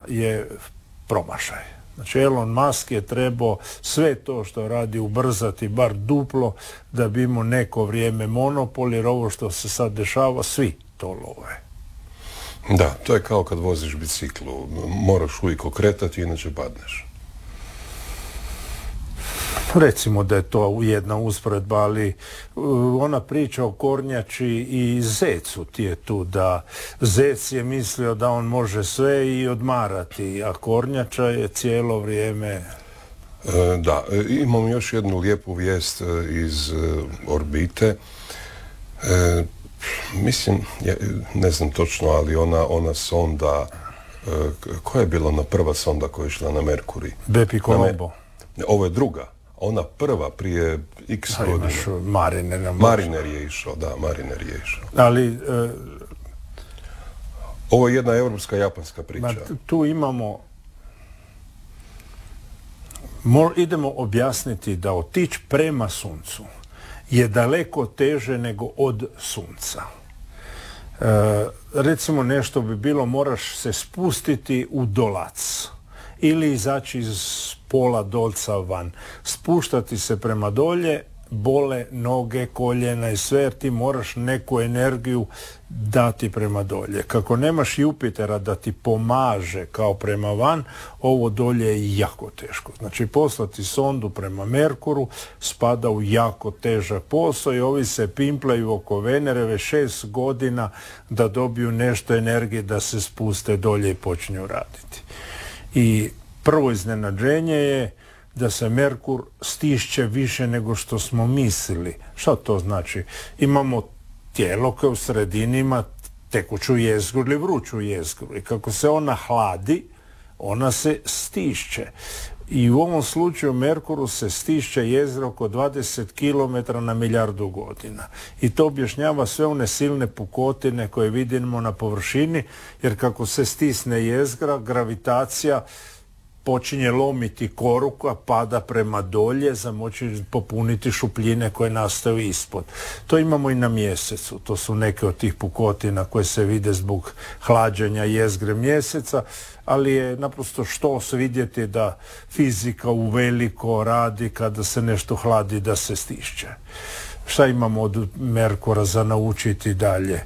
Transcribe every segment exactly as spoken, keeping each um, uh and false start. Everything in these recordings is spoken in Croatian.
je promašaj. Znači Elon Musk je trebao sve to što radi ubrzati bar duplo da bi imao neko vrijeme monopol, jer ovo što se sad dešava svi to love. Da, to je kao kad voziš biciklu. Moraš uvijek okretati, inače padneš. Recimo da je to jedna usporedba, ali ona priča o kornjači i zecu ti je tu, da zec je mislio da on može sve i odmarati, a kornjača je cijelo vrijeme... E, da, imam još jednu lijepu vijest iz orbite. E, mislim, ja, ne znam točno, ali ona, ona sonda, e, koja je bila ona prva sonda koja je išla na Merkurij? Bepi Colombo. Ovo je druga. Ona prva prije x da, godina. Mariner. Mariner je išao, da, Mariner je išao. Ali... E, ovo je jedna europska japanska priča. Ma, tu imamo... Mo, idemo objasniti da otići prema suncu je daleko teže nego od sunca. E, recimo nešto bi bilo, moraš se spustiti u dolac ili izaći iz pola dolca van. Spuštati se prema dolje, bole noge, koljena i sve, jer ti moraš neku energiju dati prema dolje. Kako nemaš Jupitera da ti pomaže kao prema van, ovo dolje je jako teško. Znači poslati sondu prema Merkuru spada u jako težak posao i ovi se pimplaju oko Venere već šest godina da dobiju nešto energije da se spuste dolje i počinju raditi. I prvo iznenađenje je da se Merkur stišće više nego što smo mislili. Šta to znači? Imamo tijelo koje u sredini ima tekuću jezgru ili vruću jezgru i kako se ona hladi, ona se stišće. I u ovom slučaju Merkuru se stišće jezgra oko dvadeset kilometara na milijardu godina. I to objašnjava sve one silne pukotine koje vidimo na površini, jer kako se stisne jezgra, gravitacija počinje lomiti koru koja pada prema dolje za moći popuniti šupljine koje nastaju ispod. To imamo i na mjesecu. To su neke od tih pukotina koje se vide zbog hlađenja jezgre mjeseca, ali je naprosto što se vidjeti da fizika uveliko radi kada se nešto hladi da se stišće. Šta imamo od Merkura za naučiti dalje?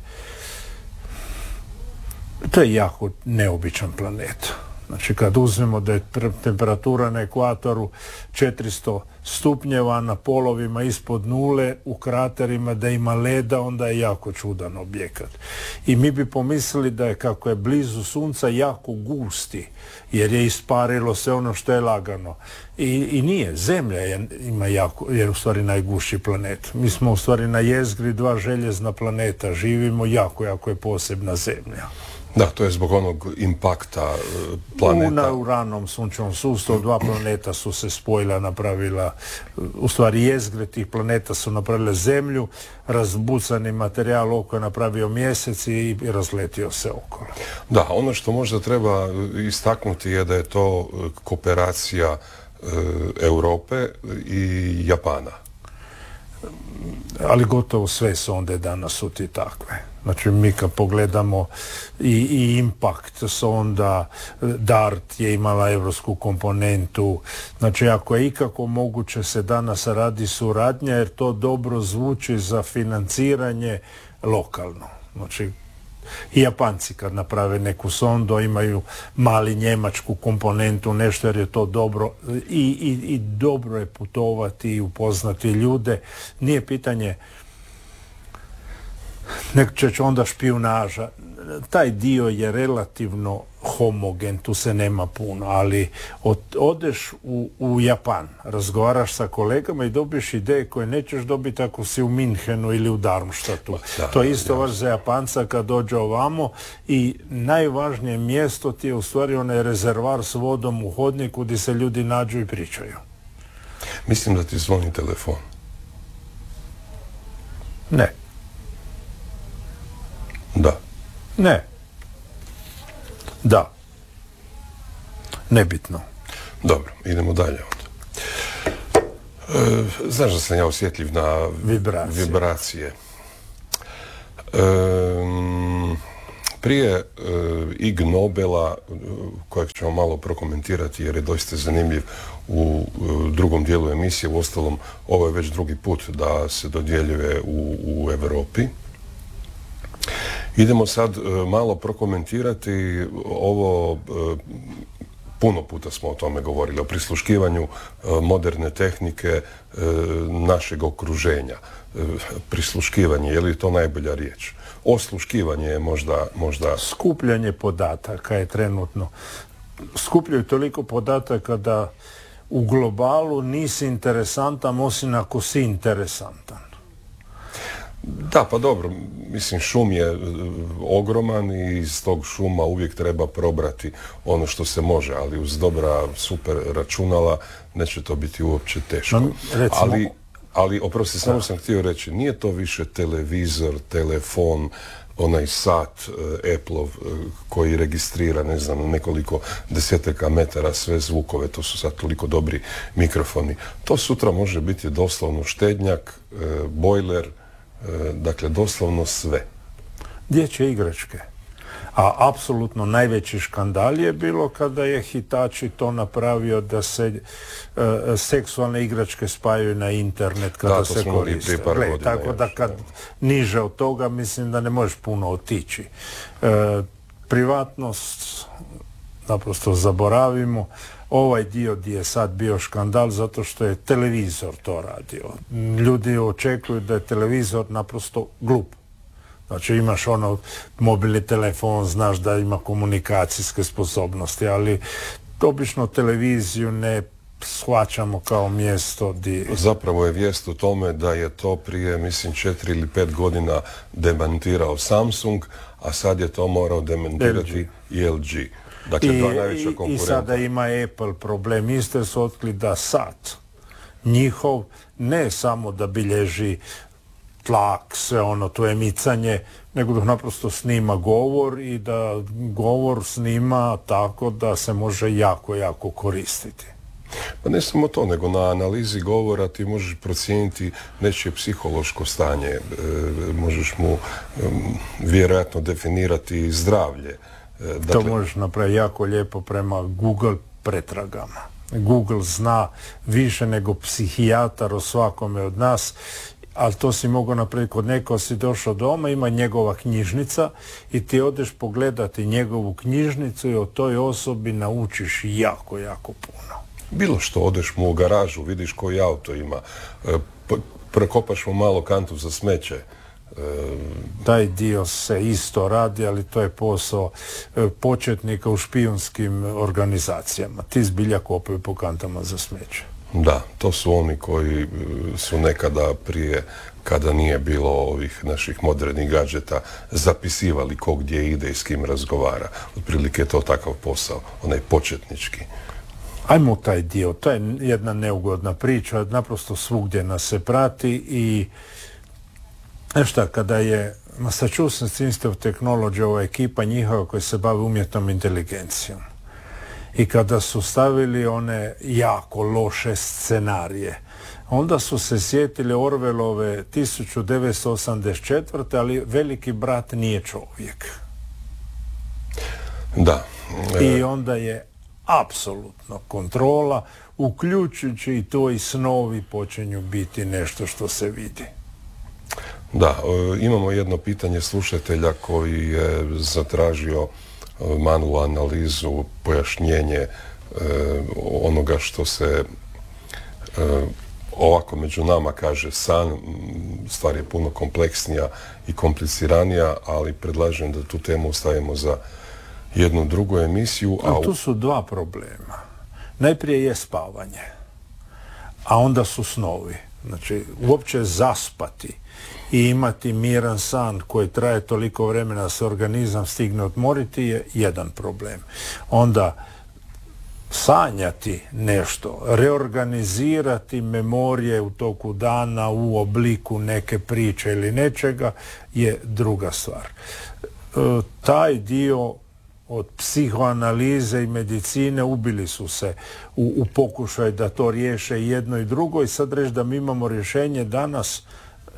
To je jako neobičan planet. Znači kad uzmemo da je temperatura na ekvatoru četiristo stupnjeva, na polovima ispod nule, u kraterima da ima leda, onda je jako čudan objekat. I mi bi pomislili da je, kako je blizu sunca, jako gusti, jer je isparilo sve ono što je lagano. I, i nije, Zemlja je, ima jako, je u stvari najgušći planet. Mi smo u stvari na jezgri dva željezna planeta, živimo, jako, jako je posebna Zemlja. Da, to je zbog onog impakta planeta. U, na, u ranom sunčevom sustavu dva planeta su se spojila, napravila, u stvari jezgre tih planeta su napravile Zemlju, razbucani materijal oko je napravio mjesec i razletio se okolo. Da, ono što možda treba istaknuti je da je to kooperacija e, Europe i Japana. Ali gotovo sve sonde danas su ti takve. Znači mi kad pogledamo i, i Impact sonda, DART je imala evropsku komponentu. Znači ako je ikako moguće se danas radi suradnja, jer to dobro zvuči za financiranje lokalno. Znači i Japanci kad naprave neku sondu imaju mali njemačku komponentu, nešto, jer je to dobro i, i, i dobro je putovati i upoznati ljude. Nije pitanje nek će onda špijunaža. Taj dio je relativno homogen, tu se nema puno, ali od, odeš u, u Japan, razgovaraš sa kolegama i dobiješ ideje koje nećeš dobiti ako si u Minhenu ili u Darmstadtu. Da, to je isto vaš za Japanca kad dođe ovamo i najvažnije mjesto ti je u stvari onaj rezervar s vodom u hodniku gdje se ljudi nađu i pričaju. Mislim da ti zvoni telefon. Ne. Da. Ne. Da. Nebitno. Dobro, idemo dalje onda. E, znaš da sam ja osjetljiv na vibracije. vibracije. E, Prije e, Ig Nobela, kojeg ćemo malo prokomentirati jer je doista zanimljiv u e, drugom dijelu emisije, uostalom ovo je već drugi put da se dodjeljuje u, u Europi. Idemo sad e, malo prokomentirati ovo, e, puno puta smo o tome govorili, o prisluškivanju e, moderne tehnike e, našeg okruženja. E, prisluškivanje, je li to najbolja riječ? Osluškivanje je možda, možda... Skupljanje podataka je trenutno. Skupljaju toliko podataka da u globalu nisi interesantan osim ako si interesantan. Da, pa dobro, mislim, šum je ogroman i iz tog šuma uvijek treba probrati ono što se može, ali uz dobra super računala neće to biti uopće teško. No, recimo... Ali, ali oprosti, samo sam htio reći, nije to više televizor, telefon, onaj sat uh, Apple-ov uh, koji registrira, ne znam, nekoliko desetaka metara sve zvukove, to su sad toliko dobri mikrofoni. To sutra može biti doslovno štednjak, uh, bojler, dakle, doslovno sve. Dječje igračke. A apsolutno najveći škandal je bilo kada je Hitachi to napravio da se uh, seksualne igračke spajaju na internet kada da, se koriste. Gle, tako još, da kad ne. niže od toga mislim da ne možeš puno otići. Uh, privatnost naprosto zaboravimo. Ovaj dio gdje je sad bio škandal zato što je televizor to radio. Ljudi očekuju da je televizor naprosto glup. Znači imaš ono mobilni telefon, znaš da ima komunikacijske sposobnosti, ali obično televiziju ne shvaćamo kao mjesto di... Zapravo je vijest o tome da je to prije, mislim, četiri ili pet godina demantirao Samsung, a sad je to morao demantirati i L G. Dakle, I, dva najveća konkurenta. I sada ima Apple problem. Isto su otkrili da sat njihov ne samo da bilježi tlak, sve ono, to je micanje, nego da naprosto snima govor i da govor snima tako da se može jako, jako koristiti. Pa ne samo to, nego na analizi govora ti možeš procijeniti nečije psihološko stanje, e, možeš mu e, vjerojatno definirati zdravlje. Dakle, to možeš napraviti jako lijepo prema Google pretragama. Google zna više nego psihijatar o svakome od nas, ali to si mogao napraviti kod neko, si došao doma, ima njegova knjižnica i ti odeš pogledati njegovu knjižnicu i o toj osobi naučiš jako, jako puno. Bilo što, odeš mu u garažu, vidiš koji auto ima, prekopaš mu malo kantu za smeće. Taj dio se isto radi, ali to je posao početnika u špijunskim organizacijama. Ti zbilja kopaju po kantama za smeće. Da, to su oni koji su nekada prije, kada nije bilo ovih naših modernih gadžeta, zapisivali ko gdje ide i s kim razgovara. Otprilike je to takav posao, onaj početnički. Ajmo taj dio, to je jedna neugodna priča, naprosto svugdje nas se prati i nešto, kada je Massachusetts Institute of Technology, ova ekipa njihova koja se bavi umjetnom inteligencijom, i kada su stavili one jako loše scenarije, onda su se sjetili Orwellove tisuću devetsto osamdeset četvrte. ali veliki brat nije čovjek. Da. E... I onda je apsolutno kontrola, uključujući i to i snovi počinju biti nešto što se vidi. Da, imamo jedno pitanje slušatelja koji je zatražio malu analizu, pojašnjenje e, onoga što se e, ovako među nama kaže san. Stvar je puno kompleksnija i kompliciranija, ali predlažem da tu temu ostavimo za jednu drugu emisiju. A tu su dva problema. Najprije je spavanje, a onda su snovi. Znači, uopće zaspati i imati miran san koji traje toliko vremena da se organizam stigne odmoriti je jedan problem. Onda sanjati nešto, reorganizirati memorije u toku dana u obliku neke priče ili nečega je druga stvar. E, taj dio od psihoanalize i medicine ubili su se u, u pokušaju da to riješe jedno i drugo i sad reći da mi imamo rješenje danas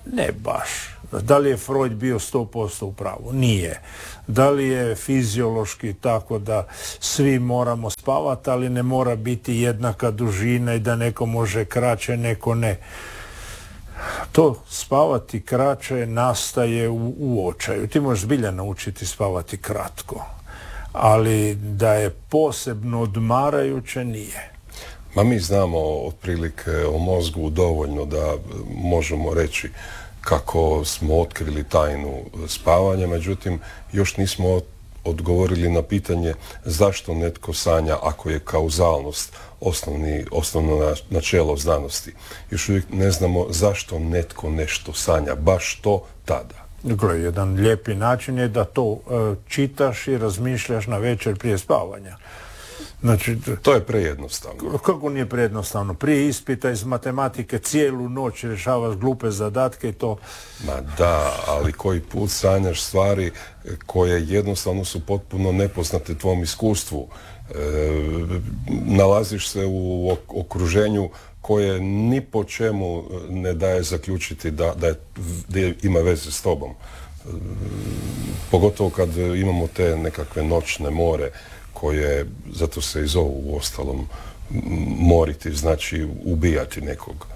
Ne baš. Da li je Freud bio sto posto u pravu? Nije. Da li je fiziološki tako da svi moramo spavati, ali ne mora biti jednaka dužina i da neko može kraće, neko ne. To spavati kraće nastaje u, u očaju. Ti možeš zbilja naučiti spavati kratko, ali da je posebno odmarajuće nije. Ma mi znamo otprilike o mozgu dovoljno da možemo reći kako smo otkrili tajnu spavanja, međutim još nismo odgovorili na pitanje zašto netko sanja ako je kauzalnost osnovni, osnovno načelo znanosti. Još uvijek ne znamo zašto netko nešto sanja, baš to tada. Gle, jedan lijepi način je da to e, čitaš i razmišljaš na večer prije spavanja. Znači, to je prejednostavno. Kako nije prejednostavno? Prije ispita iz matematike cijelu noć rješavaš glupe zadatke i to... Ma da, ali koji put sanjaš stvari koje jednostavno su potpuno nepoznate tvom iskustvu. E, nalaziš se u okruženju koje ni po čemu ne daje zaključiti da, da, je, da ima veze s tobom. E, pogotovo kad imamo te nekakve noćne more koje, zato se i zovu u ostalom, moriti, znači ubijati nekog.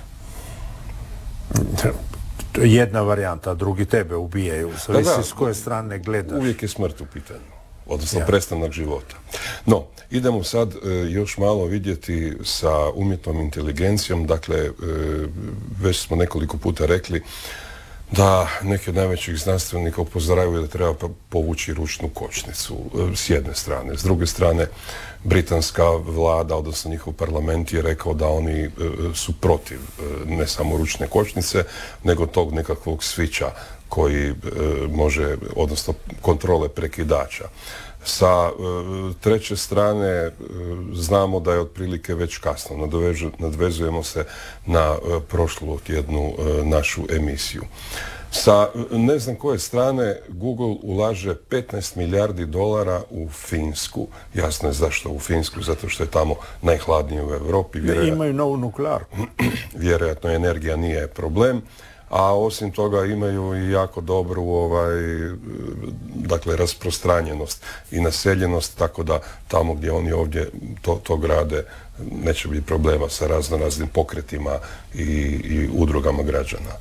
To je jedna varijanta, a drugi tebe ubijaju. Zavisi s koje strane gledaš. Uvijek je smrt u pitanju, odnosno ja. prestanak života. No, idemo sad e, još malo vidjeti sa umjetnom inteligencijom. Dakle, e, već smo nekoliko puta rekli da neki od najvećih znanstvenika upozoravaju da treba povući ručnu kočnicu s jedne strane. S druge strane, britanska vlada, odnosno njihov parlament je rekao da oni su protiv ne samo ručne kočnice, nego tog nekakvog svića koji može, odnosno kontrole prekidača. Sa treće strane znamo da je otprilike već kasno. Nadvežu, nadvezujemo se na prošlu tjednu našu emisiju. Sa ne znam koje strane Google ulaže petnaest milijardi dolara u Finsku. Jasno je zašto u Finsku, zato što je tamo najhladnije u Europi. Vjerojatno, imaju novu nuklearku. Vjerojatno energija nije problem. A osim toga imaju i jako dobru ovaj, dakle, rasprostranjenost i naseljenost, tako da tamo gdje oni ovdje to, to grade neće biti problema sa razno raznim pokretima i, i udrugama građana.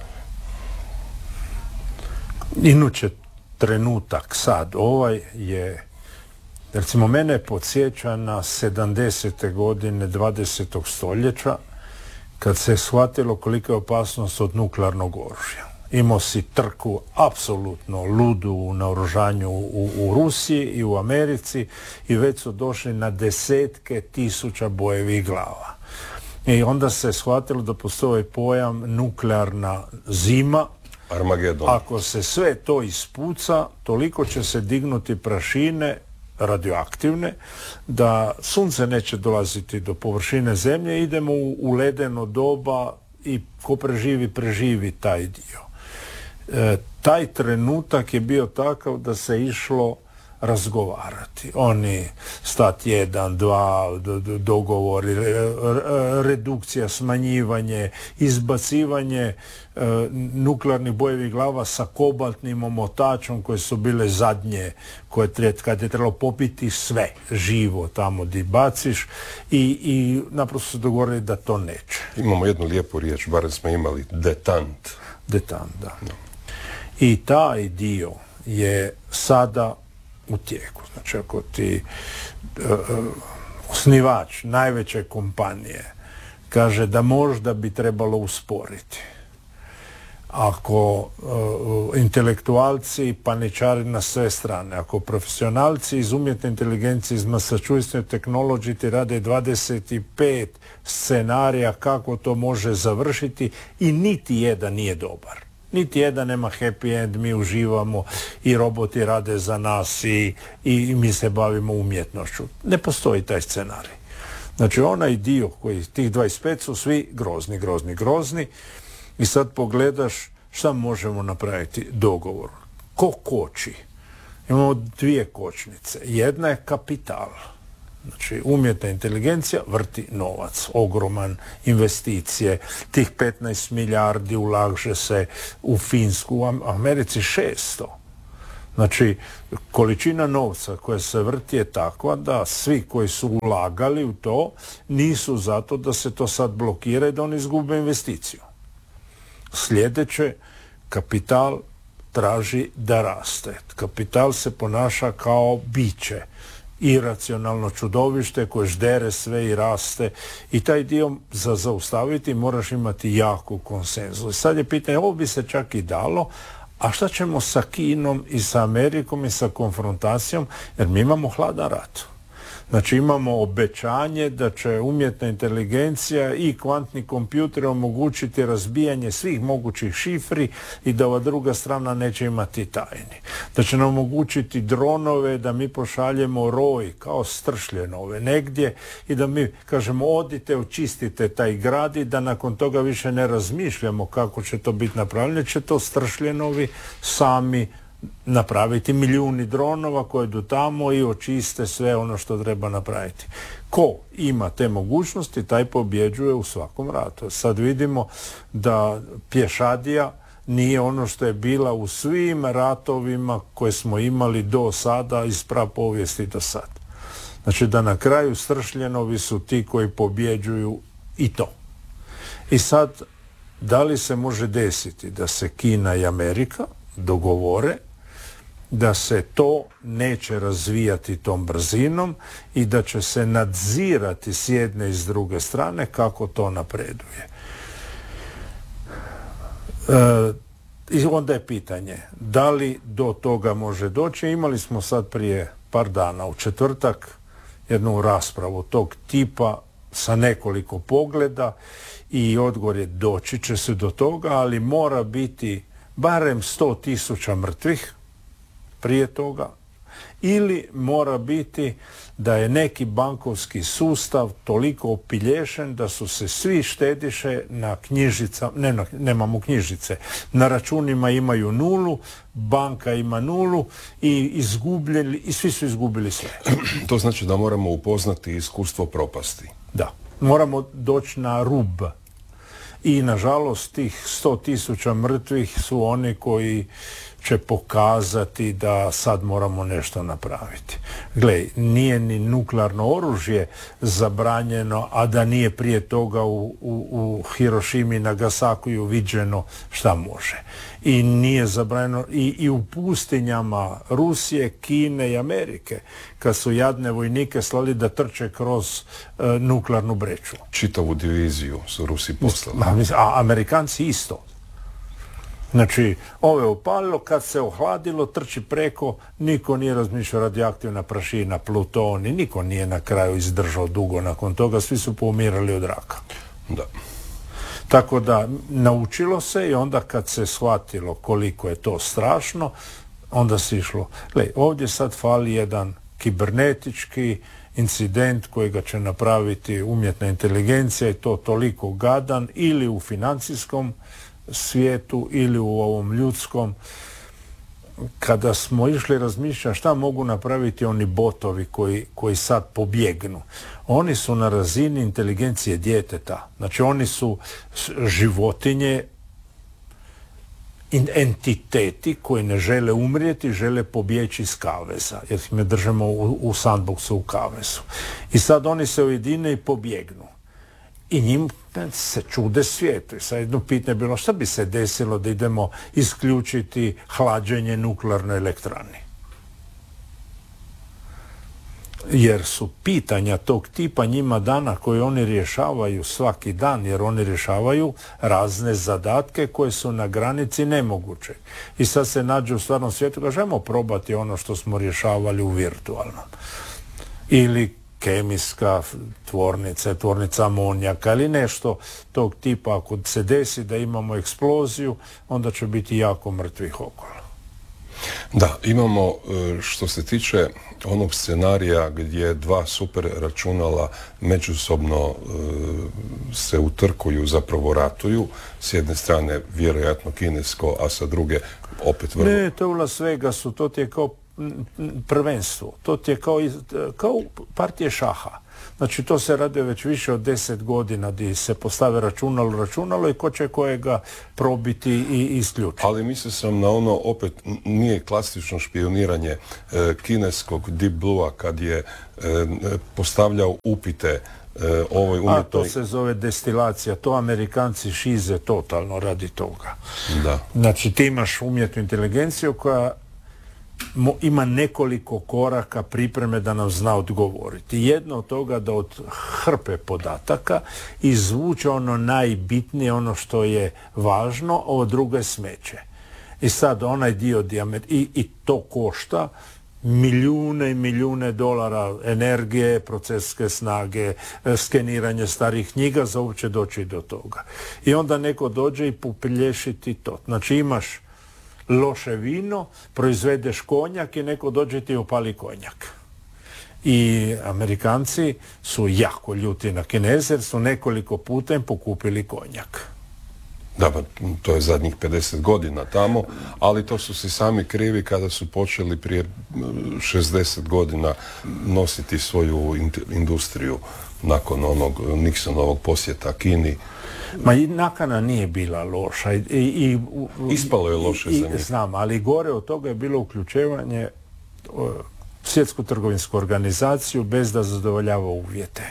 Inuće trenutak sad ovaj je, recimo mene podsjeća na sedamdesete godine dvadesetog stoljeća, kad se shvatilo kolika je opasnost od nuklearnog oružja. Imao si trku apsolutno ludu u naoružanju u, u Rusiji i u Americi i već su došli na desetke tisuća bojevih glava. I onda se shvatilo da postoji pojam nuklearna zima. Armagedon. Ako se sve to ispuca, toliko će se dignuti prašine radioaktivne, da sunce neće dolaziti do površine zemlje, idemo u, u ledeno doba i ko preživi, preživi taj dio. E, taj trenutak je bio takav da se išlo razgovarati. Oni stat jedan, dva, do, do, dogovori, re, re, redukcija, smanjivanje, izbacivanje e, nuklearnih bojevih glava sa kobaltnim omotačom koje su bile zadnje, koje tre, kad je trebalo popiti sve živo tamo di baciš i, i naprosto su dogovorili da to neće. Imamo jednu lijepu riječ, barem smo imali detant. Detant, da. No. I taj dio je sada u tijeku. Znači, ako ti uh, osnivač najveće kompanije kaže da možda bi trebalo usporiti, ako uh, intelektualci paničari na sve strane, ako profesionalci iz umjetne inteligencije, iz Massachusetts Technology ti rade dvadeset pet scenarija kako to može završiti i niti jedan nije dobar. Niti jedan nema happy end, mi uživamo i roboti rade za nas i, i mi se bavimo umjetnošću. Ne postoji taj scenarij. Znači onaj dio koji tih dvadeset pet su svi grozni, grozni, grozni i sad pogledaš šta možemo napraviti dogovor. Ko koči? Imamo dvije kočnice. Jedna je kapital. Znači, umjetna inteligencija vrti novac, ogroman, investicije, tih petnaest milijardi ulaže se u Finsku, u Americi šesto. Znači, količina novca koja se vrti je takva da svi koji su ulagali u to nisu zato da se to sad blokira i da oni izgube investiciju. Sljedeće, kapital traži da raste. Kapital se ponaša kao biće, iracionalno čudovište koje ždere sve i raste i taj dio za zaustaviti moraš imati jaku konsenzus. Sad je pitanje, ovo bi se čak i dalo, a šta ćemo sa Kinom i sa Amerikom i sa konfrontacijom, jer mi imamo hladan rat. Znači imamo obećanje da će umjetna inteligencija i kvantni kompjuter omogućiti razbijanje svih mogućih šifri i da ova druga strana neće imati tajni. Da će nam omogućiti dronove, da mi pošaljemo roj kao stršljenove negdje i da mi kažemo odite, očistite taj grad i da nakon toga više ne razmišljamo kako će to biti napravljeno, će to stršljenovi sami napraviti, milijuni dronova koji idu tamo i očiste sve ono što treba napraviti. Ko ima te mogućnosti, taj pobjeđuje u svakom ratu. Sad vidimo da pješadija nije ono što je bila u svim ratovima koje smo imali do sada, iz prapovijesti do sad. Znači da na kraju stršljenovi su ti koji pobjeđuju i to. I sad, da li se može desiti da se Kina i Amerika dogovore da se to neće razvijati tom brzinom i da će se nadzirati s jedne i s druge strane kako to napreduje. E, I onda je pitanje, da li do toga može doći? Imali smo sad prije par dana u četvrtak jednu raspravu tog tipa sa nekoliko pogleda i odgovor je doći će se do toga, ali mora biti barem sto tisuća mrtvih prije toga, ili mora biti da je neki bankovski sustav toliko opilješen da su se svi štediše na knjižicama, ne, na, nemamo knjižice, na računima imaju nulu, banka ima nulu i izgubljeni, i svi su izgubili sve. To znači da moramo upoznati iskustvo propasti. Da, moramo doći na rub. I nažalost tih sto tisuća mrtvih su oni koji će pokazati da sad moramo nešto napraviti. Gle, nije ni nuklearno oružje zabranjeno, a da nije prije toga u, u, u Hirošimi i Nagasakiju viđeno šta može. I nije zabranjeno i, i u pustinjama Rusije, Kine i Amerike, kad su jadne vojnike slali da trče kroz uh, nuklearnu breću. Čitavu diviziju su Rusi poslali. A Amerikanci isto. Znači, ovo je opalilo, kad se ohladilo, trči preko, niko nije razmišljao radioaktivna prašina, plutoni, niko nije na kraju izdržao dugo nakon toga, svi su poumirali od raka. Da. Tako da, naučilo se i onda kad se shvatilo koliko je to strašno, onda se išlo. Gle, ovdje sad fali jedan kibernetički incident kojega će napraviti umjetna inteligencija i to toliko gadan ili u financijskom svijetu ili u ovom ljudskom. Kada smo išli razmišljati šta mogu napraviti oni botovi koji, koji sad pobjegnu, oni su na razini inteligencije djeteta. Znači oni su životinje, entiteti koji ne žele umrijeti, žele pobjeći iz kaveza, jer ih ne držimo u, u sandboxu u kavezu. I sad oni se ujedine i pobjegnu. I njim se čude svijetu. I sad jedno pitanje je bilo šta bi se desilo da idemo isključiti hlađenje nuklearnoj elektrani. Jer su pitanja tog tipa njima dana koje oni rješavaju svaki dan, jer oni rješavaju razne zadatke koje su na granici nemoguće. I sad se nađu u stvarnom svijetu, kažemo probati ono što smo rješavali u virtualnom. Ili kemijska tvornica, tvornica amonijaka ili nešto tog tipa. Ako se desi da imamo eksploziju, onda će biti jako mrtvih okolo. Da, imamo što se tiče onog scenarija gdje dva super računala međusobno se utrkuju, zapravo ratuju. S jedne strane vjerojatno kinesko, a sa druge opet vrlo... Ne, to u Las Vegasu, to ti je kao prvenstvo. To ti je kao, kao partije šaha. Znači, to se radi već više od deset godina gdje se postave računalo, računalo i ko će kojega probiti i isključiti. Ali mislio sam na ono, opet, nije klasično špioniranje e, kineskog Deep Blue-a kad je e, postavljao upite e, ovoj umjetnoj... A to se zove destilacija, to Amerikanci šize totalno radi toga. Da. Znači, ti imaš umjetnu inteligenciju koja ima nekoliko koraka pripreme da nam zna odgovoriti. Jedno od toga da od hrpe podataka izvuče ono najbitnije, ono što je važno, a ovo drugo je smeće. I sad onaj dio dijamet, i, i to košta milijune i milijune dolara energije, proceske snage, skeniranje starih knjiga za uopće doći do toga. I onda neko dođe i popelješiti to. Znači imaš loše vino, proizvedeš konjak i neko dođe ti opali konjak. I Amerikanci su jako ljuti na Kineze jer su nekoliko puta im pokupili konjak. Da, pa to je zadnjih pedeset godina tamo, ali to su si sami krivi kada su počeli prije šezdeset godina nositi svoju industriju nakon onog Nixonovog posjeta Kini. Ma i nakana nije bila loša. I, i, Ispalo je loše i, za njih. Znam, ali gore od toga je bilo uključivanje o, svjetsku trgovinsku organizaciju bez da zadovoljava uvjete.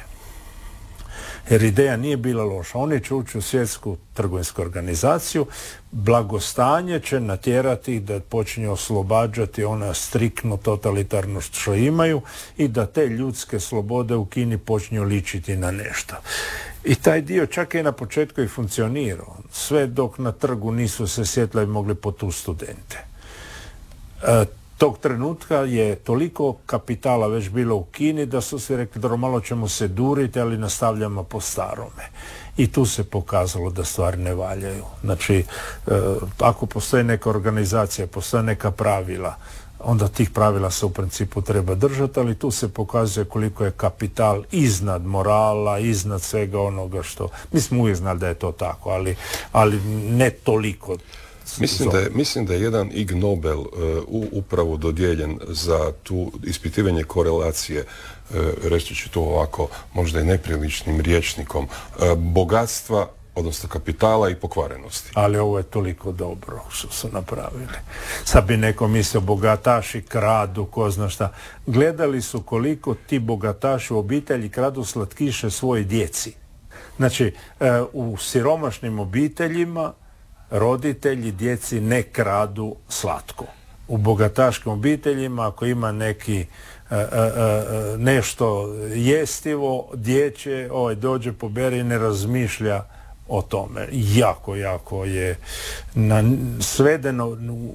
Jer ideja nije bila loša. Oni će ući u svjetsku trgovinsku organizaciju, blagostanje će natjerati da počinju oslobađati ona striktno totalitarno što imaju i da te ljudske slobode u Kini počinju ličiti na nešto. I taj dio čak je na početku i funkcionirao. Sve dok na trgu nisu se sjetili i mogli potu studente. E, tog trenutka je toliko kapitala već bilo u Kini da su svi rekli da malo ćemo se duriti, ali nastavljamo po starome. I tu se pokazalo da stvari ne valjaju. Znači, e, ako postoji neka organizacija, postoje neka pravila, onda tih pravila se u principu treba držati, ali tu se pokazuje koliko je kapital iznad morala, iznad svega onoga što... Mi smo uvijek znali da je to tako, ali, ali ne toliko. Mislim da, je, mislim da je jedan Ig Nobel uh, upravo dodijeljen za tu ispitivanje korelacije, uh, reći ću to ovako, možda i nepriličnim rječnikom, uh, bogatstva, odnosno kapitala i pokvarenosti. Ali ovo je toliko dobro što su napravili. Sad bi neko mislio bogataši kradu, ko zna šta. Gledali su koliko ti bogataši u obitelji kradu slatkiše svoje djeci. Znači, uh, u siromašnim obiteljima roditelji djeci ne kradu slatko. U bogataškim obiteljima ako ima neki e, e, e, nešto jestivo, dječje, ovaj dođe pobere i ne razmišlja o tome. Jako, jako je na, svedeno u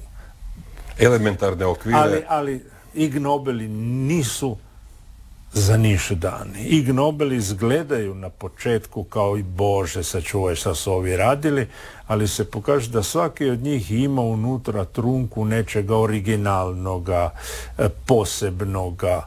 elementarne okvire. Ali, ali Ig Nobeli nisu za niš dani. Ig Nobeli izgledaju na početku kao i Bože, sačuvaj šta su ovi radili, ali se pokaže da svaki od njih ima unutra trunku nečega originalnoga, posebnoga,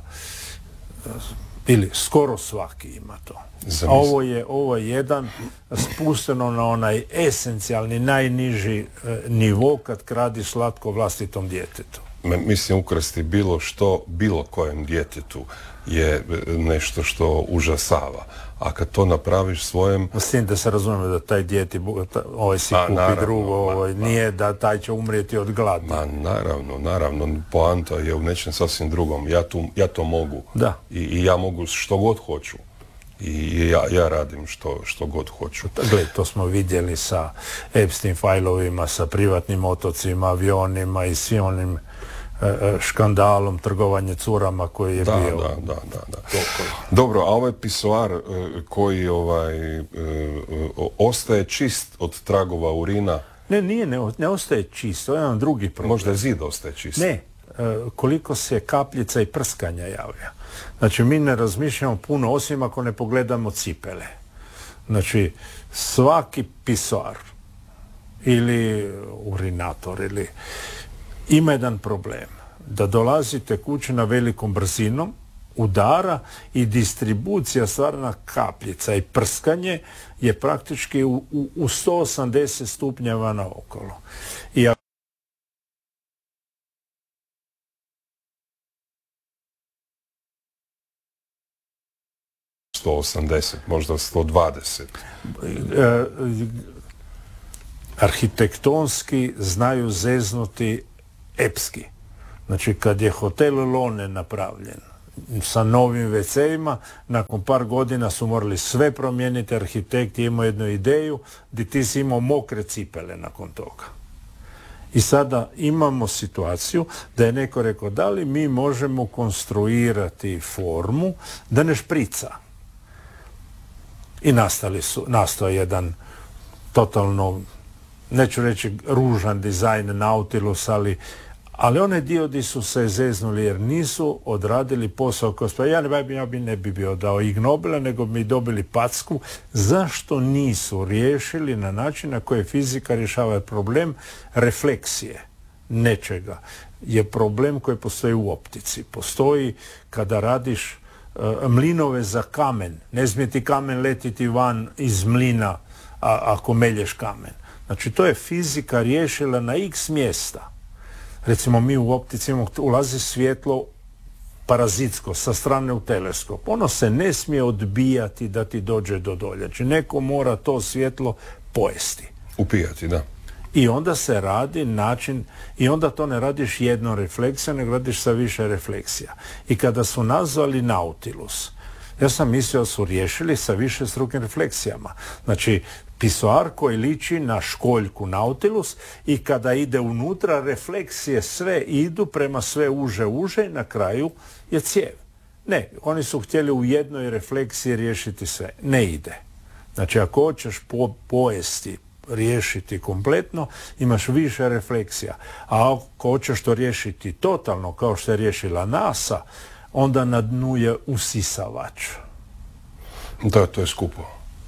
ili skoro svaki ima to. A ovo je, ovo je jedan spusteno na onaj esencijalni, najniži nivo kad kradi slatko vlastitom djetetu. Mislim, ukrasti bilo što, bilo kojem djetetu je nešto što užasava. A kad to napraviš svojem... S tim da se razumemo da taj djeti, ovaj si kupi naravno, drugo, ovaj, ma, nije da taj će umrijeti od gladi. Ma naravno, naravno. Poanta je u nečem sasvim drugom. Ja, tu, ja to mogu. Da. I, I ja mogu što god hoću. I ja, ja radim što, što god hoću. Gle, to smo vidjeli sa Epstein fajlovima, sa privatnim otocima, avionima i svim onim škandalom trgovanje curama koji je da, bio. Da, da, da, da. Dobro, a ovaj pisoar koji ovaj, ostaje čist od tragova urina? Ne, nije, ne, ne ostaje čist, to je jedan drugi problem. Možda je zid ostaje čist. Ne, koliko se kapljica i prskanja javlja. Znači, mi ne razmišljamo puno, osim ako ne pogledamo cipele. Znači, svaki pisoar ili urinator ili ima jedan problem, da dolazite kući na velikom brzinom, udara i distribucija stvarna kapljica i prskanje je praktički u, u, u sto osamdeset stupnjeva naokolo. I sto osamdeset, možda sto dvadeset. E, arhitektonski znaju zeznuti epski. Znači, kad je hotel Lone napravljen sa novim ve ce-ima, nakon par godina su morali sve promijeniti, arhitekt je imao jednu ideju gdje ti si imao mokre cipele nakon toga. I sada imamo situaciju da je neko rekao da li mi možemo konstruirati formu da ne šprica. I nastali su, nastao jedan totalno, neću reći ružan dizajn Nautilus, ali Ali one dio gdje su se zeznuli jer nisu odradili posao koji smo, ja ne, ja bi ne bi bio dao Ig Nobela, nego bi dobili packu zašto nisu riješili na način na koji fizika rješava problem refleksije nečega. Je problem koji postoji u optici. Postoji kada radiš uh, mlinove za kamen. Ne smije ti kamen letiti van iz mlina a, ako melješ kamen. Znači to je fizika riješila na x mjesta. Recimo mi u optici imamo, ulazi svjetlo parazitsko sa strane u teleskop. Ono se ne smije odbijati da ti dođe do dolje. Znači neko mora to svjetlo pojesti. Upijati, da. I onda se radi način, i onda to ne radiš jednom refleksijom, nego radiš sa više refleksija. I kada su nazvali Nautilus, ja sam mislio da su riješili sa više strukim refleksijama. Znači, pisoar koji liči na školjku Nautilus i kada ide unutra, refleksije sve idu prema sve uže uže i na kraju je cijev. Ne, oni su htjeli u jednoj refleksiji riješiti sve. Ne ide. Znači, ako hoćeš po, pojesti, riješiti kompletno, imaš više refleksija. A ako hoćeš to riješiti totalno, kao što je riješila NASA, onda na dnu je usisavač. Da, to je skupo.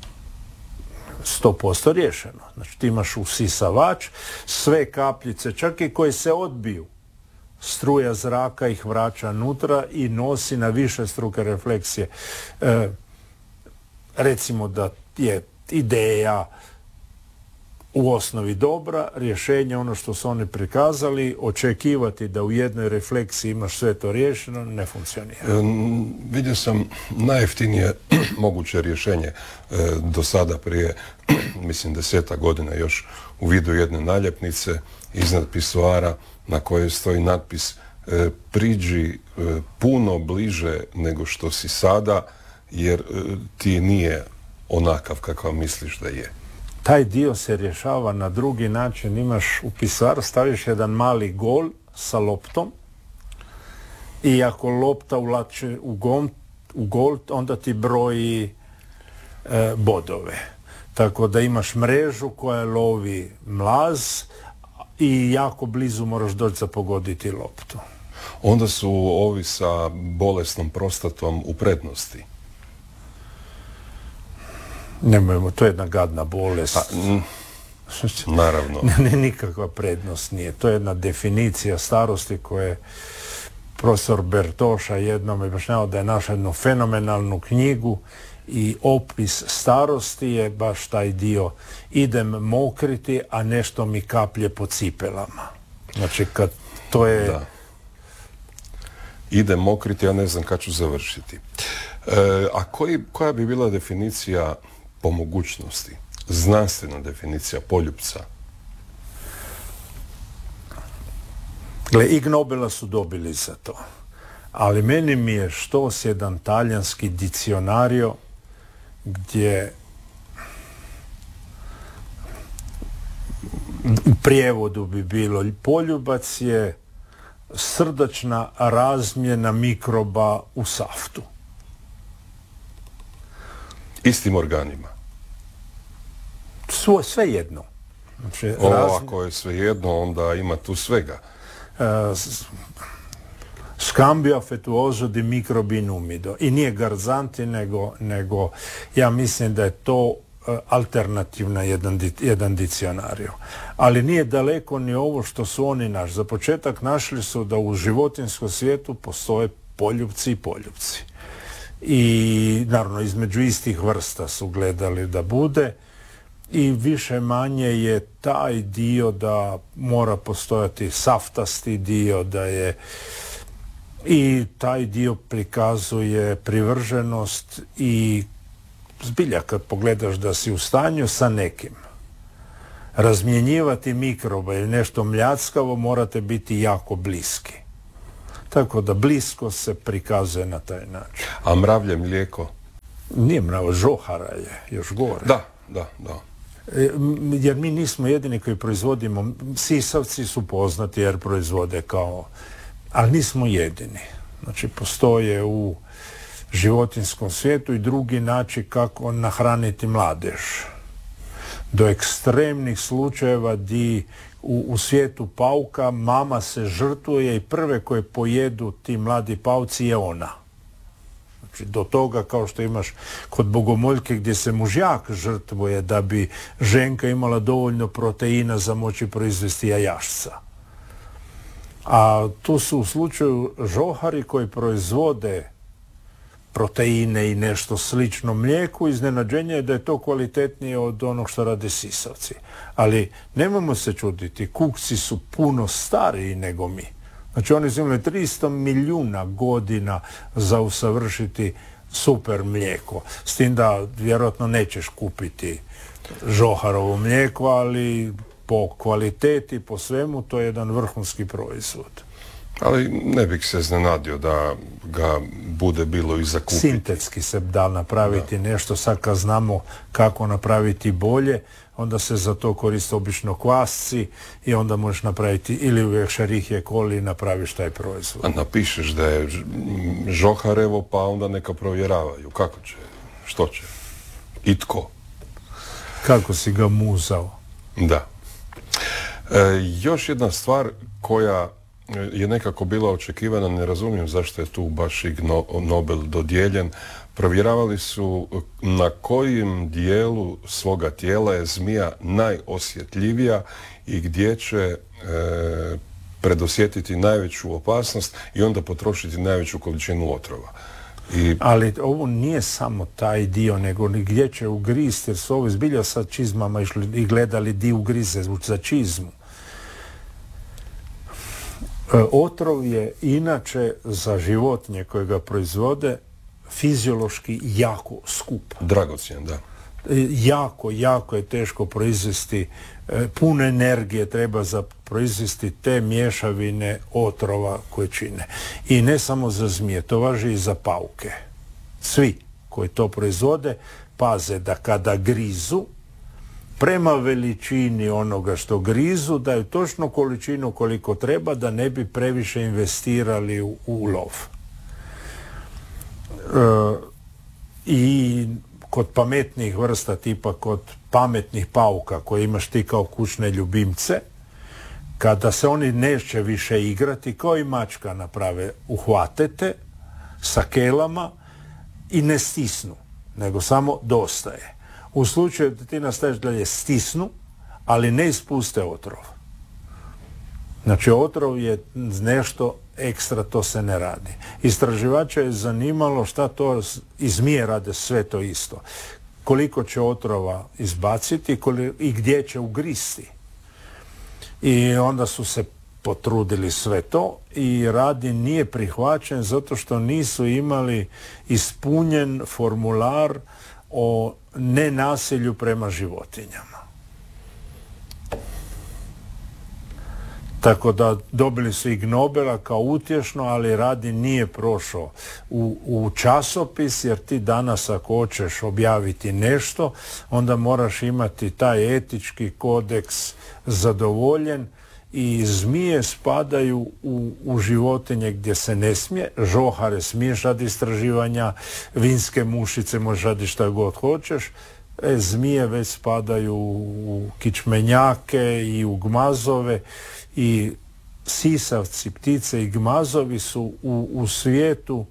sto posto riješeno. Znači ti imaš usisavač, sve kapljice, čak i koje se odbiju, struja zraka ih vraća nutra i nosi na više struke refleksije. E, recimo da je ideja u osnovi dobra, rješenje ono što su oni prikazali, očekivati da u jednoj refleksiji imaš sve to riješeno, ne funkcionira. E, vidio sam najjeftinije moguće rješenje e, do sada prije, mislim, deseta godina još u vidu jedne naljepnice iznad pisoara na kojoj stoji natpis e, priđi e, puno bliže nego što si sada, jer e, ti nije onakav kakav misliš da je. Taj dio se rješava na drugi način. Imaš u pisoar, staviš jedan mali gol sa loptom i ako lopta ulače u, gom, u gol, onda ti broji e, bodove. Tako da imaš mrežu koja lovi mlaz i jako blizu moraš doći za pogoditi loptu. Onda su ovi sa bolesnom prostatom u prednosti. Nemojmo, to je jedna gadna bolest. A, n- naravno. Ne, nikakva prednost nije. To je jedna definicija starosti koje profesor Bertoša jednom objašnjavao da je našao jednu fenomenalnu knjigu i opis starosti je baš taj dio idem mokriti, a nešto mi kaplje po cipelama. Znači kad to je... Da. Idem mokriti, ja ne znam kad ću završiti. E, a koji, koja bi bila definicija po mogućnosti, znanstvena definicija poljupca? Gle, Ig Nobela su dobili za to. Ali meni mi je štos jedan talijanski diccionario gdje u prijevodu bi bilo poljubac je srdačna razmjena mikroba u saftu. Istim organima? Svo, sve jedno. Znači, o, razmi... ako je sve jedno, onda ima tu svega. Uh, Scambio affettuoso di microbi in umido. I nije Garzanti, nego, nego ja mislim da je to uh, alternativna jedan, jedan diccionario. Ali nije daleko ni ovo što su oni naš. Za početak našli su da u životinjskom svijetu postoje poljupci i poljupci. I naravno između istih vrsta su gledali da bude i više manje je taj dio da mora postojati saftasti dio, da je I taj dio prikazuje privrženost i zbilja kad pogledaš da si u stanju sa nekim razmjenjivati mikroba ili nešto mljackavo, morate biti jako bliski. Tako da blisko se prikazuje na taj način. A mravlje mlijeko? Nije mravo, žohara je još gore. Da, da, da. Jer mi nismo jedini koji proizvodimo. Sisavci su poznati jer proizvode kao... Ali nismo jedini. Znači, postoje u životinjskom svijetu i drugi način kako nahraniti mladež. Do ekstremnih slučajeva di u, u svijetu pauka mama se žrtvuje i prve koje pojedu ti mladi pauci je ona. Znači, do toga kao što imaš kod bogomoljke gdje se mužjak žrtvuje da bi ženka imala dovoljno proteina za moći proizvesti jajašca. A tu su u slučaju žohari koji proizvode proteine i nešto slično mlijeku, iznenađenje je da je to kvalitetnije od onog što rade sisavci. Ali nemojmo se čuditi, kukci su puno stariji nego mi. Znači oni su imali tristo milijuna godina za usavršiti super mlijeko. S tim da vjerojatno nećeš kupiti žoharovo mlijeko, ali po kvaliteti, po svemu, to je jedan vrhunski proizvod. Ali ne bih se iznenadio da ga bude bilo i za kupiti. Sintetski se da napraviti da. Nešto, sad kad znamo kako napraviti bolje, onda se za to koriste obično kvasci i onda možeš napraviti ili u Escherichia coli i napraviš taj proizvod. A napišeš da je žoharevo, pa onda neka provjeravaju. Kako će? Što će? I tko? Kako si ga muzao? Da. E, još jedna stvar koja je nekako bila očekivana, ne razumijem zašto je tu baš i Nobel dodijeljen. Provjeravali su na kojem dijelu svoga tijela je zmija najosjetljivija i gdje će e, predosjetiti najveću opasnost i onda potrošiti najveću količinu otrova. I... Ali ovo nije samo taj dio, nego gdje će ugristi, jer su ovo zbilja sa čizmama išli i gledali di ugrize za čizmu. Otrov je inače za životinje koje ga proizvode fiziološki jako skup. Dragocjen, da. Jako, jako je teško proizvesti, puno energije treba za proizvesti te mješavine otrova koje čine. I ne samo za zmije, to važi i za pauke. Svi koji to proizvode paze da kada grizu, prema veličini onoga što grizu, daju točno količinu koliko treba da ne bi previše investirali u, u lov. E, I kod pametnih vrsta, tipa kod pametnih pauka koje imaš ti kao kućne ljubimce, kada se oni neće više igrati, kao i mačka naprave, uhvatete sa kelama i ne stisnu, nego samo dosta je. U slučaju da ti nastaviš dalje stisnu, ali ne ispuste otrov. Znači otrov je nešto ekstra, to se ne radi. Istraživača je zanimalo šta to, i zmije rade sve to isto. Koliko će otrova izbaciti koliko, i gdje će ugristi. I onda su se potrudili sve to i radi nije prihvaćen zato što nisu imali ispunjen formular o nenasilju prema životinjama. Tako da dobili su Ig Nobela kao utješno, ali radi nije prošao u, u časopis, jer ti danas ako hoćeš objaviti nešto, onda moraš imati taj etički kodeks zadovoljen i zmije spadaju u, u životinje gdje se ne smije, žohare smiješ radi istraživanja, vinske mušice možeš radi šta god hoćeš, e, zmije već spadaju u kičmenjake i u gmazove i sisavci, ptice i gmazovi su u, u svijetu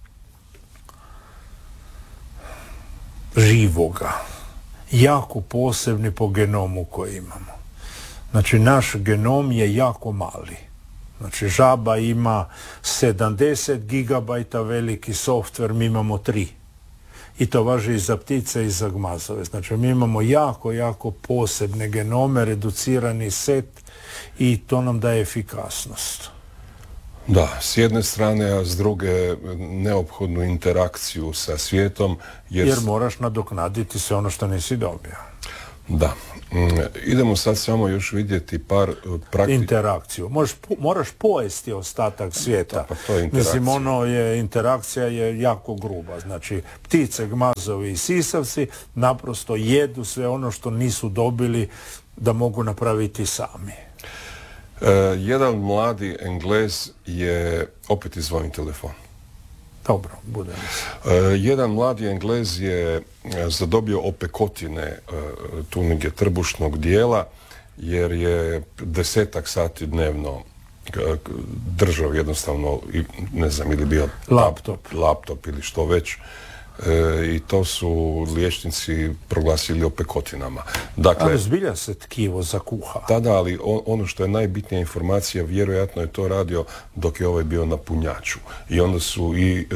živoga jako posebni po genomu koji imamo. Znači, naš genom je jako mali. Znači, žaba ima sedamdeset gigabajta veliki softver, mi imamo tri. I to važi i za ptice i za gmazove. Znači, mi imamo jako, jako posebne genome, reducirani set i to nam daje efikasnost. Da, s jedne strane, a s druge neophodnu interakciju sa svijetom. Jer, jer moraš nadoknaditi sve ono što nisi dobio. Da. Idemo sad samo još vidjeti par praktičnih... Interakciju. Možeš, moraš pojesti ostatak svijeta. Da, pa to je interakcija. Mislim, ono je, interakcija je jako gruba. Znači, ptice, gmazovi i sisavci naprosto jedu sve ono što nisu dobili da mogu napraviti sami. Uh, jedan mladi Englez je, opet izvonim telefon. Dobro, bude mi se. Uh, jedan mladi Englez je zadobio opekotine uh, tunige trbušnog dijela jer je desetak sati dnevno uh, držao jednostavno, ne znam, ili bio laptop, laptop ili što već. E, i to su liječnici proglasili opekotinama. Dakle, ali zbilja se tkivo zakuha. Tada, ali on, ono što je najbitnija informacija, vjerojatno je to radio dok je ovaj bio na punjaču. I onda su i e,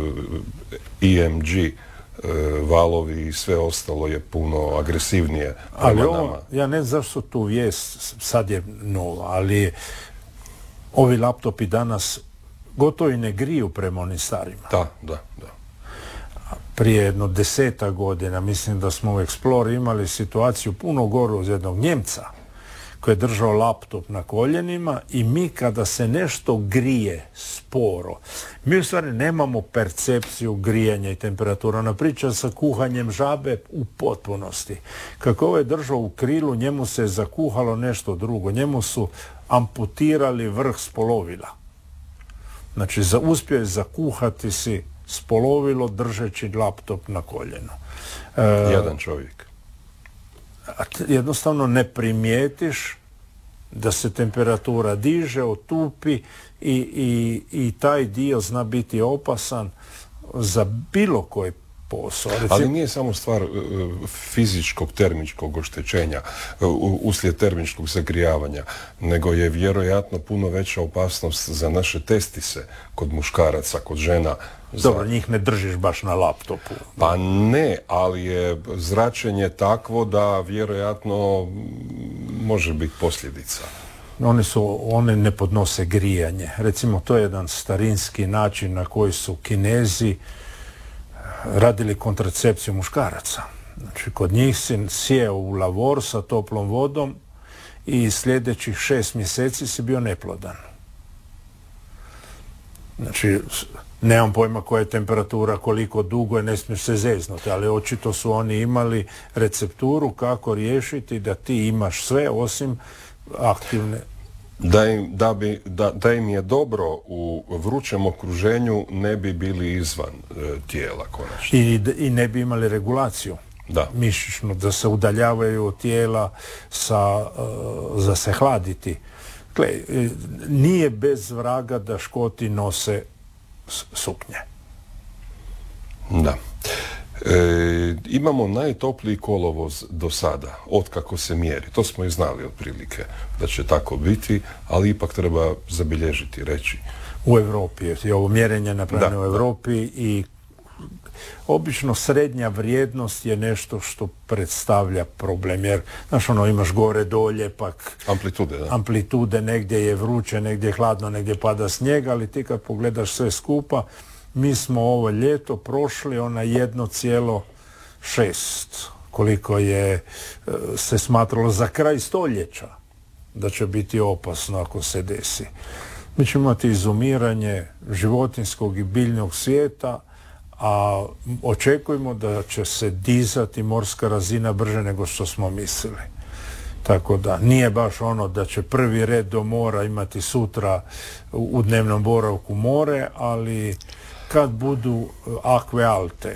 E M G e, valovi i sve ostalo je puno agresivnije prema ali ovo, nama. Ja ne znam zašto tu vijest sad je nova, ali ovi laptopi danas gotovo i ne griju prema onim starima. Da, da, da. Prije jedno deseta godina, mislim da smo u Explorer imali situaciju puno goru uz jednog Njemca koji je držao laptop na koljenima i mi kada se nešto grije sporo, mi u stvari nemamo percepciju grijanja i temperatura. Ona priča sa kuhanjem žabe u potpunosti. Kako ovo je držao u krilu, njemu se je zakuhalo nešto drugo. Njemu su amputirali vrh spolovila. Znači, za, uspio je zakuhati si spolovilo držeći laptop na koljenu. E, Jedan čovjek. Jednostavno ne primijetiš da se temperatura diže, otupi i, i, i taj dio zna biti opasan za bilo koji posao. Recim... Ali nije samo stvar uh, fizičkog termičkog oštećenja uh, uslijed termičkog zagrijavanja, nego je vjerojatno puno veća opasnost za naše testise kod muškaraca, kod žena. Dobro, za... njih ne držiš baš na laptopu. Pa ne, ali je zračenje takvo da vjerojatno može biti posljedica. Oni su, one ne podnose grijanje. Recimo, to je jedan starinski način na koji su Kinezi radili kontracepciju muškaraca. Znači, kod njih si sjeo u lavor sa toplom vodom i sljedećih šest mjeseci si bio neplodan. Znači, nemam pojma koja je temperatura, koliko dugo je, ne smiješ se zeznuti, ali očito su oni imali recepturu kako riješiti da ti imaš sve osim aktivne. Da im, da, bi, da, da im je dobro u vrućem okruženju, ne bi bili izvan e, tijela konačno. I, I ne bi imali regulaciju. Da. Mišićnu, da se udaljavaju od tijela sa, uh, za se hladiti. Gle, nije bez vraga da Škoti nose suknje. Da. E, imamo najtopliji kolovoz do sada, otkako se mjeri. To smo i znali otprilike da će tako biti, ali ipak treba zabilježiti, reći. U Europi je ovo mjerenje napravljeno da, u Europi da. I obično srednja vrijednost je nešto što predstavlja problem, jer znaš ono, imaš gore dolje, pak amplitude, da. amplitude, negdje je vruće, negdje je hladno, negdje pada snijeg, ali ti kad pogledaš sve skupa, mi smo ovo ljeto prošli ona jedno cijelo šest, koliko je se smatralo za kraj stoljeća da će biti opasno ako se desi. Mi ćemo imati izumiranje životinjskog i biljnog svijeta, a očekujemo da će se dizati morska razina brže nego što smo mislili. Tako da nije baš ono da će prvi red do mora imati sutra u dnevnom boravku more, ali kad budu akve alte,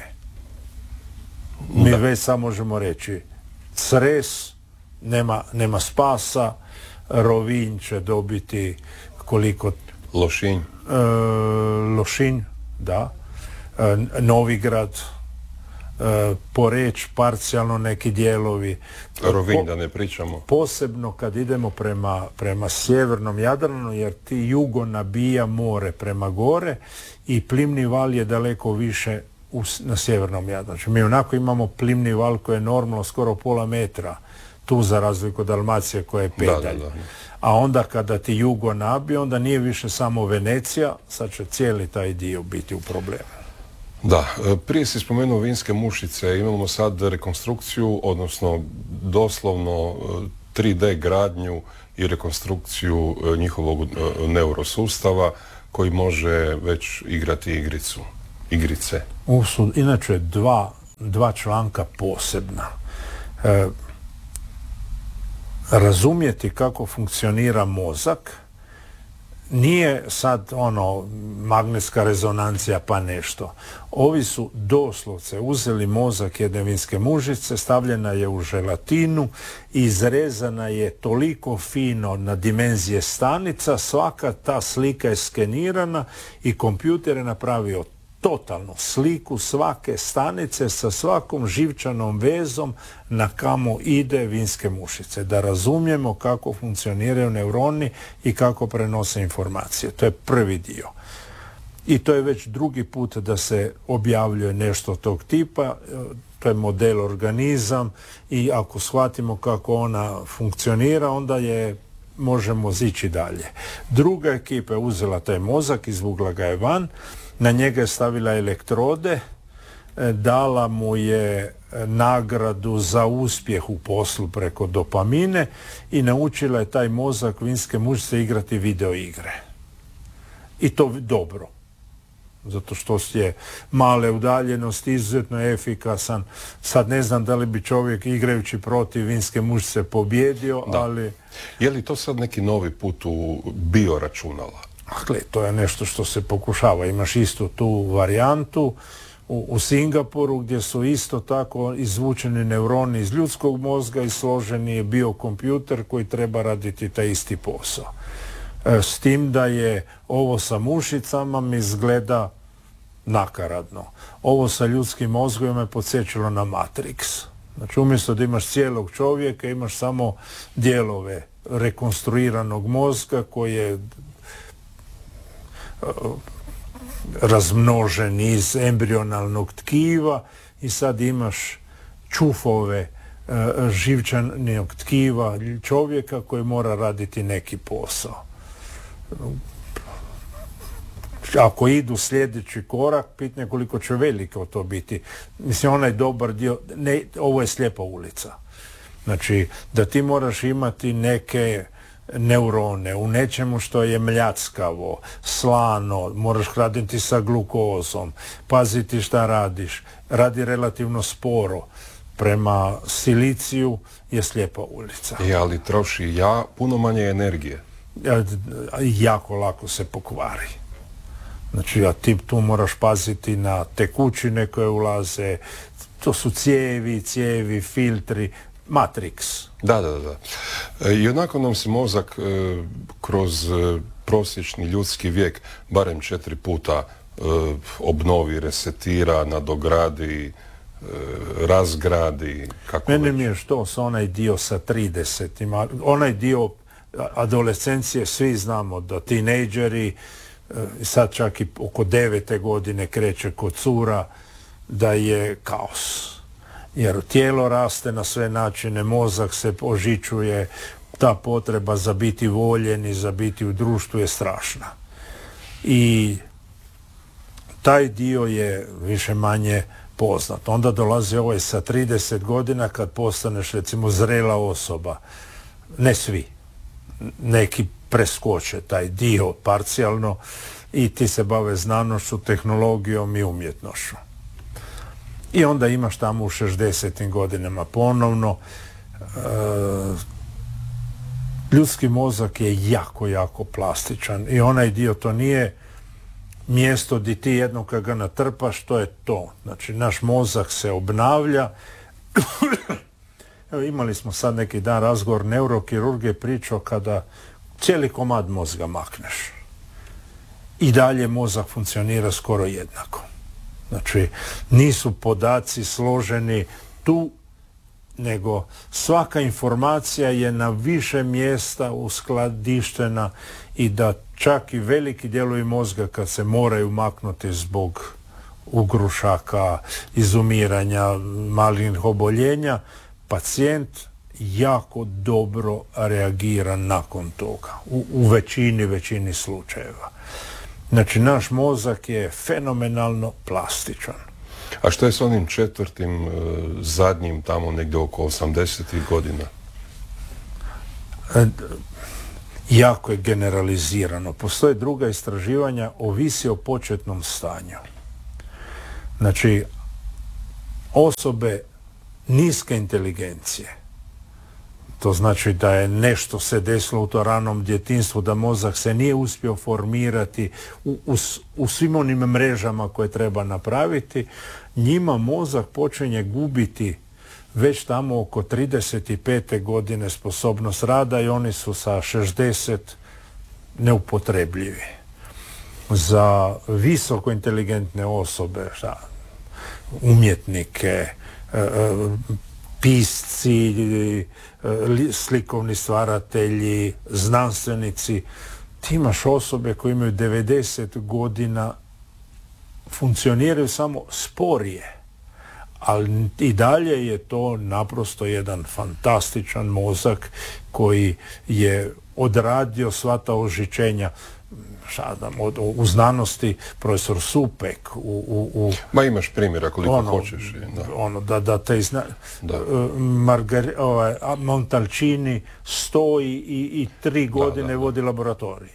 mi da. već samo možemo reći Cres, nema, nema spasa, Rovinj će dobiti koliko... Lošinj. E, Lošinj, da. E, Novigrad, e, Poreč, parcijalno neki dijelovi. Rovinj, po, da ne pričamo. Posebno kad idemo prema, prema sjevernom Jadranu, jer ti jugo nabija more prema gore i plimni val je daleko više u, na sjevernom Jadranu. Znači, mi onako imamo plimni val koji je normalno skoro pola metra. tu za razliku od Dalmacije koja je pedalj. Da, da, da. A onda kada ti jugo nabije, onda nije više samo Venecija, sad će cijeli taj dio biti u problemu. Da, prije si spomenuo Vinske Mušice, imamo sad rekonstrukciju, odnosno doslovno tri D gradnju i rekonstrukciju njihovog neurosustava koji može već igrati igricu, igrice. Ovo su inače dva, dva članka posebna. E, razumjeti kako funkcionira mozak nije sad ono magnetska rezonancija pa nešto. Ovi su doslovce uzeli mozak jedne vinske mužice, stavljena je u želatinu i izrezana je toliko fino na dimenzije stanica, svaka ta slika je skenirana i kompjuter je napravio totalnu sliku svake stanice sa svakom živčanom vezom na kamo ide vinske mušice. Da razumijemo kako funkcioniraju neuroni i kako prenose informacije. To je prvi dio. I to je već drugi put da se objavljuje nešto tog tipa. To je model organizam i ako shvatimo kako ona funkcionira, onda je možemo zići dalje. Druga ekipa je uzela taj mozak, izvukla ga je van, na njega je stavila elektrode, dala mu je nagradu za uspjeh u poslu preko dopamine i naučila je taj mozak vinske mušice igrati video igre. I to dobro. Zato što je male udaljenosti, izuzetno efikasan. Sad ne znam da li bi čovjek igrajući protiv vinske mušice pobjedio, da. Ali... Je li to sad neki novi put u bioračunala? Dakle, to je nešto što se pokušava. Imaš istu tu varijantu u, u Singapuru gdje su isto tako izvučeni neuroni iz ljudskog mozga i složeni je biokompjuter koji treba raditi taj isti posao. E, s tim da je ovo sa mušicama mi izgleda nakaradno. Ovo sa ljudskim mozgom je podsjećalo na Matrix. Znači, umjesto da imaš cijelog čovjeka, imaš samo dijelove rekonstruiranog mozga koji je razmnožen iz embrionalnog tkiva i sad imaš čufove uh, živčanog tkiva čovjeka koji mora raditi neki posao. Ako idu sljedeći korak, pitanje koliko će veliko to biti. Mislim, onaj dobar dio, ne, ovo je slijepa ulica. Znači, da ti moraš imati neke neurone u nečemu što je mljackavo, slano, moraš hraniti sa glukozom, paziti šta radiš, radi relativno sporo. Prema siliciju je slijepa ulica. I, ali troši ja puno manje energije. Jako lako se pokvari. Znači, a ti tu moraš paziti na tekućine koje ulaze, to su cijevi, cijevi, filtri, Matrix. Da, da, da. I onako nam se mozak e, kroz e, prosječni ljudski vijek barem četiri puta e, obnovi, resetira, nadogradi, e, razgradi. Kako Mene već. mi je što sa onaj dio sa tridesetima, onaj dio adolescencije, svi znamo da tinejdžeri, e, sad čak i oko devete godine kreće kod cura, da je kaos. Jer tijelo raste na sve načine, mozak se ožičuje, ta potreba za biti voljen i za biti u društvu je strašna. I taj dio je više manje poznat. Onda dolazi ovaj sa trideset godina kad postaneš recimo zrela osoba. Ne svi. Neki preskoče taj dio parcijalno i ti se bave znanošću, tehnologijom i umjetnošću. I onda imaš tamo u šezdesetim godinama ponovno. E, ljudski mozak je jako, jako plastičan i onaj dio to nije mjesto gdje ti jednom kad ga natrpaš, to je to. Znači, naš mozak se obnavlja. Evo, imali smo sad neki dan razgovor, neurokirurg je pričao kada cijeli komad mozga makneš. I dalje mozak funkcionira skoro jednako. Znači, nisu podaci složeni tu, nego svaka informacija je na više mjesta uskladištena i da čak i veliki dijelovi mozga kad se moraju maknuti zbog ugrušaka, izumiranja, malignih oboljenja, pacijent jako dobro reagira nakon toga. U, u većini, većini slučajeva. Znači, naš mozak je fenomenalno plastičan. A što je s onim četvrtim, zadnjim, tamo negdje oko osamdesetih godina? Jako je generalizirano. Postoje druga istraživanja, ovisi o početnom stanju. Znači, osobe niske inteligencije, to znači da je nešto se desilo u to ranom djetinjstvu, da mozak se nije uspio formirati u, u, u svim onim mrežama koje treba napraviti, njima mozak počinje gubiti već tamo oko trideset pete godine sposobnost rada i oni su sa šezdeset neupotrebljivi. Za visoko inteligentne osobe, šta, umjetnike, pisci, slikovni stvaratelji, znanstvenici, ti imaš osobe koje imaju devedeset godina, funkcioniraju samo sporije, ali i dalje je to naprosto jedan fantastičan mozak koji je odradio sva ta ožičenja. Šadam, od, u znanosti profesor Supek u, u, u Ma imaš primjera koliko ono, hoćeš. Da. Ono, da, da te izna... Da. Margar... ovaj, Montalcini stoji i, i tri godine da, da, da. vodi laboratorij.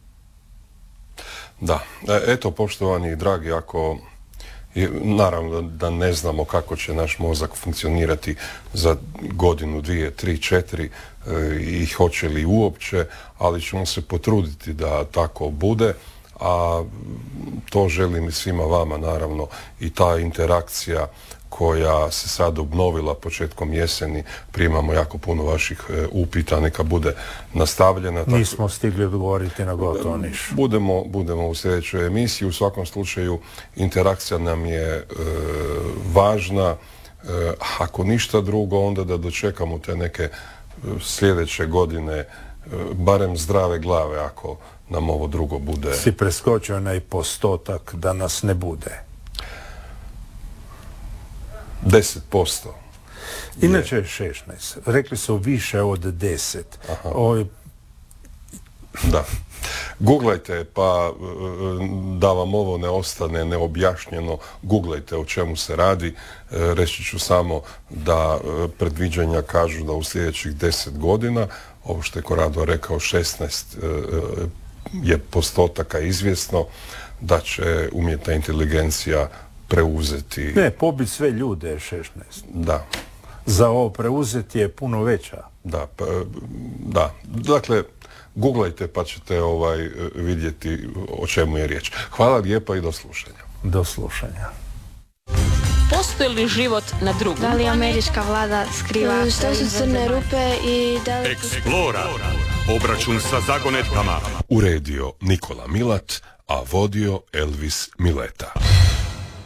Da, eto poštovani i dragi, ako naravno da ne znamo kako će naš mozak funkcionirati za godinu, dvije, tri, četiri i hoće li uopće, ali ćemo se potruditi da tako bude, a to želim i svima vama naravno, i ta interakcija koja se sad obnovila početkom jeseni, primamo jako puno vaših e, upita, neka bude nastavljena. Nismo tako, stigli odgovoriti na gotovo niš. Budemo, budemo u sljedećoj emisiji. U svakom slučaju interakcija nam je e, važna. E, ako ništa drugo, onda da dočekamo te neke e, sljedeće godine, e, barem zdrave glave, ako nam ovo drugo bude. Si preskočio onaj postotak da nas ne bude. deset posto. Inače je šesnaest. Rekli su više od deset. Ovo... Da. Googlajte, pa da vam ovo ne ostane neobjašnjeno, googlajte o čemu se radi. Reći ću samo da predviđanja kažu da u sljedećih deset godina, ovo što je Korado rekao, šesnaest je postotaka izvjesno da će umjetna inteligencija preuzeti... Ne, pobiti sve ljude je šesnaest. Da. Za ovo preuzeti je puno veća. Da, pa, da. Dakle, googlajte pa ćete ovaj, vidjeti o čemu je riječ. Hvala lijepa i do slušanja. Do slušanja. Postoji li život na drugom? Da li američka vlada skriva što su crne rupe i da li... Eksplora. Obračun sa zagonetkama. Uredio Nikola Milat, a vodio Elvis Mileta.